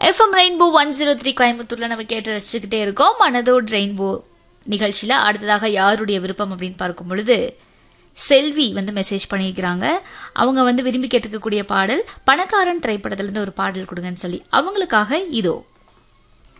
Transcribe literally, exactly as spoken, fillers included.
FM rainbow one zero three கோயம்புத்தூர்ல நம்ம கேட்டு ரசிச்சுக்கிட்டே இருக்கோம். மனதோடு ரெயின்போ நிகழ்ச்சியில அடுத்ததாக யாருடைய விருப்பம் அப்படின்னு பார்க்கும் பொழுது செல்வி வந்து மெசேஜ் பண்ணியிருக்கிறாங்க. அவங்க வந்து விரும்பி கேட்டுக்கக்கூடிய பாடல் பணக்காரன் திரைப்படத்திலிருந்து ஒரு பாடல் கொடுங்கன்னு சொல்லி அவங்களுக்காக இதோ.